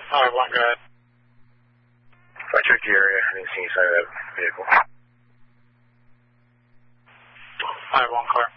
5-1, go ahead. I checked the area. I didn't see any side of that vehicle. 5-1, car.